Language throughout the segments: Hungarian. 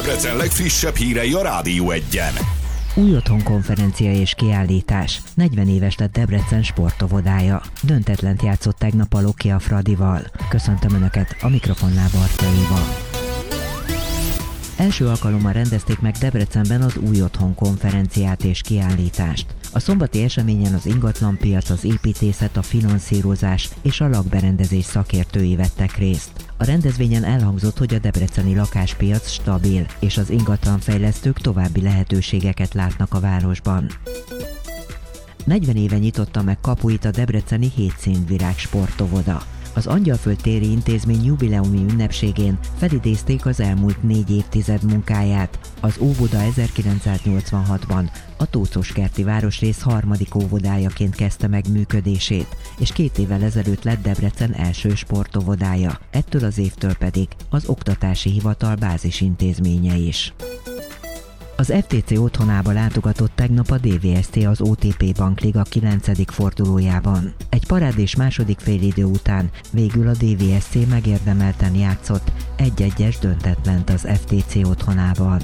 Debrecen legfrissebb hírei a Rádió Egyen. Új otthon konferencia és kiállítás. 40 éves lett Debrecen sportovodája. Döntetlent játszott tegnap a Lokia Fradival. Köszöntöm Önöket, a mikrofonnál Barta Éva. Első alkalommal rendezték meg Debrecenben az új otthon konferenciát és kiállítást. A szombati eseményen az ingatlanpiac, az építészet, a finanszírozás és a lakberendezés szakértői vettek részt. A rendezvényen elhangzott, hogy a debreceni lakáspiac stabil, és az ingatlanfejlesztők további lehetőségeket látnak a városban. 40 éve nyitotta meg kapuit a debreceni Hétszínvirág sportovoda. Az Angyalföld téri intézmény jubileumi ünnepségén felidézték az elmúlt 4 évtized munkáját. Az óvoda 1986-ban a Tócoskerti városrész harmadik óvodájaként kezdte meg működését, és 2 évvel ezelőtt lett Debrecen első sportovodája, ettől az évtől pedig az Oktatási Hivatal bázisintézménye is. Az FTC otthonába látogatott tegnap a DVSC az OTP Bankliga 9. fordulójában. Egy parád és második félidő után végül a DVSC megérdemelten játszott 1-1-es döntetlent az FTC otthonában.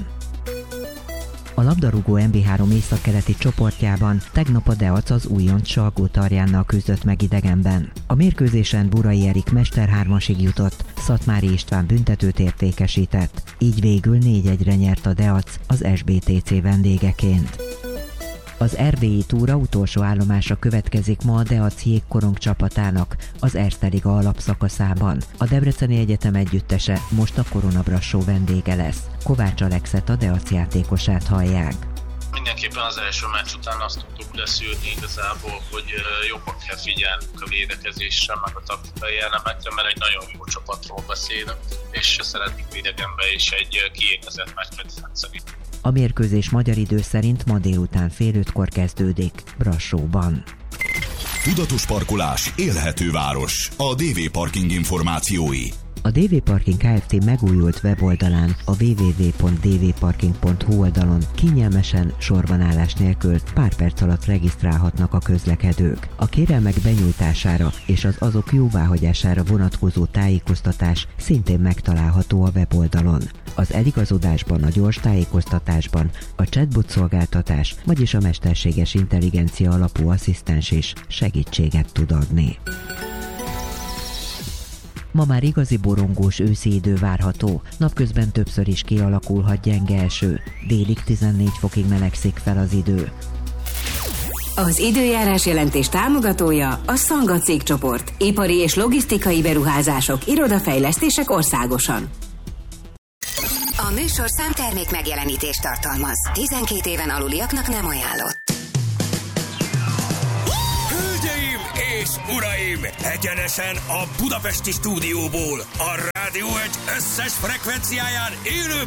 A labdarúgó MB3 északkeleti csoportjában tegnap a Deac az újonc Salgótarjánnal küzdött meg idegenben. A mérkőzésen Burai Erik Mester 3-asig jutott, Szatmári István büntetőt értékesített, így végül 4-1-re nyert a Deac az SBTC vendégeként. Az RVI túra utolsó állomása következik ma a Deac jégkorong csapatának az Erste Liga alapszakaszában. A Debreceni Egyetem együttese most a Korona Brassó vendége lesz. Kovács Alexet, a Deac játékosát hallják. Mindenképpen az első meccs után azt tudtuk leszűrni igazából, hogy jobban kell figyelnünk a védekezésre, meg a taktikai elemekre, mert egy nagyon jó csapatról beszélünk, és szeretnénk idegenben is egy kiégezett meccset játszani. A mérkőzés magyar idő szerint ma délután fél 5-kor kezdődik Brassóban. Tudatos parkolás, élhető város. A DV Parking információi. A DV Parking Kft. Megújult weboldalán, a www.dvparking.hu oldalon kényelmesen, sorbanállás nélkül pár perc alatt regisztrálhatnak a közlekedők. A kérelmek benyújtására és az azok jóváhagyására vonatkozó tájékoztatás szintén megtalálható a weboldalon. Az eligazodásban, a gyors tájékoztatásban a chatbot szolgáltatás, vagyis a mesterséges intelligencia alapú asszisztens is segítséget tud adni. Ma már igazi borongós őszi idő várható, napközben többször is kialakulhat gyenge eső, délig 14 fokig melegszik fel az idő. Az időjárás jelentés támogatója a Szanga cégcsoport, ipari és logisztikai beruházások, irodafejlesztések országosan. A műsor számtermék megjelenítést tartalmaz. 12 éven aluliaknak nem ajánlott. Hölgyeim és uraim! Egyenesen a budapesti stúdióból, a Rádió Egy összes frekvenciáján élő